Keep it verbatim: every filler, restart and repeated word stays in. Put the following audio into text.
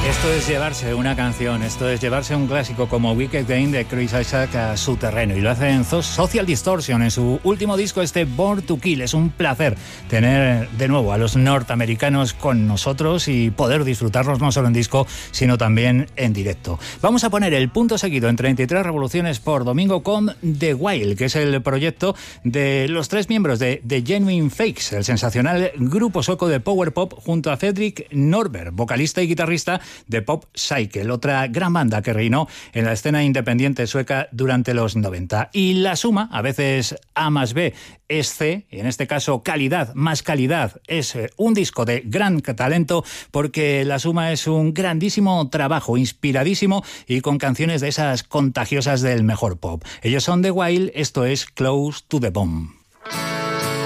Esto es llevarse una canción, esto es llevarse un clásico como Wicked Game de Chris Isaak a su terreno, y lo hace en Social Distortion, en su último disco, este Born to Kill. Es un placer tener de nuevo a los norteamericanos con nosotros y poder disfrutarlos no solo en disco, sino también en directo. Vamos a poner el punto seguido en treinta y tres revoluciones por domingo con The Wild, que es el proyecto de los tres miembros de The Genuine Fakes, el sensacional grupo sueco de power pop, junto a Fredrik Norberg, vocalista y guitarrista de Pop Cycle, otra gran banda que reinó en la escena independiente sueca durante los noventa. Y la suma, a veces A más B es C, y en este caso calidad más calidad es un disco de gran talento, porque la suma es un grandísimo trabajo, inspiradísimo y con canciones de esas contagiosas del mejor pop. Ellos son The Wild, esto es Close to the Bomb.